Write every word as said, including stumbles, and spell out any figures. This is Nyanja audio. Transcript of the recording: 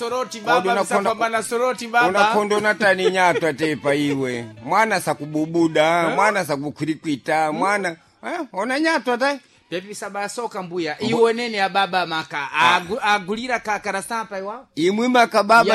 Soroti baba msapambana soroti baba. Unakondo natani nyato atepa iwe. Mwana sakububuda, mwana sakukwirikwita, mwana eh ona nyato ata. Pepi saba soka mbuya. Iwe nene ya baba maka. Agulira kakarasapa iwa. Imwe maka baba